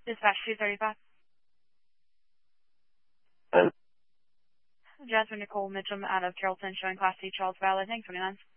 Dispatch 235. Jasmine Nicole Mitchum out of Carrollton showing Class C Charles Valley. Thanks, 29.